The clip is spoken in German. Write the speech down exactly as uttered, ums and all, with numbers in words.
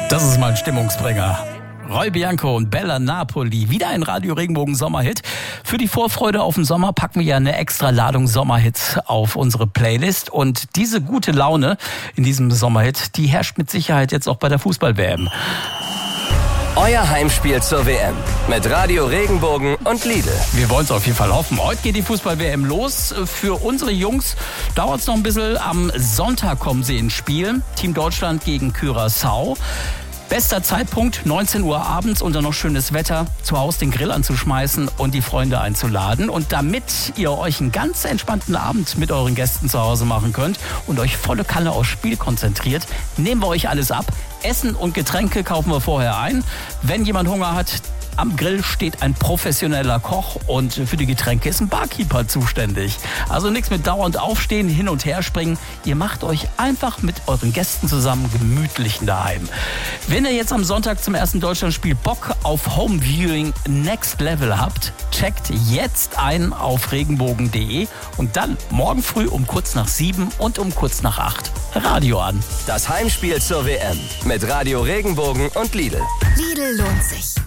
Das ist mal ein Stimmungsbringer. Roy Bianco und Bella Napoli, wieder ein Radio Regenbogen Sommerhit. Für die Vorfreude auf den Sommer packen wir ja eine extra Ladung Sommerhits auf unsere Playlist. Und diese gute Laune in diesem Sommerhit, die herrscht mit Sicherheit jetzt auch bei der Fußball-W M. Euer Heimspiel zur W M mit Radio Regenbogen und Lidl. Wir wollen es auf jeden Fall hoffen. Heute geht die Fußball-W M los. Für unsere Jungs dauert es noch ein bisschen. Am Sonntag kommen sie ins Spiel. Team Deutschland gegen Curaçao. Bester Zeitpunkt, neunzehn Uhr abends und dann noch schönes Wetter, zu Hause den Grill anzuschmeißen und die Freunde einzuladen. Und damit ihr euch einen ganz entspannten Abend mit euren Gästen zu Hause machen könnt und euch volle Kanne aufs Spiel konzentriert, nehmen wir euch alles ab. Essen und Getränke kaufen wir vorher ein. Wenn jemand Hunger hat, am Grill steht ein professioneller Koch und für die Getränke ist ein Barkeeper zuständig. Also nichts mit dauernd aufstehen, hin und her springen. Ihr macht euch einfach mit euren Gästen zusammen gemütlich daheim. Wenn ihr jetzt am Sonntag zum ersten Deutschlandspiel Bock auf Homeviewing Next Level habt, checkt jetzt ein auf regenbogen punkt de und dann morgen früh um kurz nach sieben und um kurz nach acht Radio an. Das Heimspiel zur W M mit Radio Regenbogen und Lidl. Lidl lohnt sich.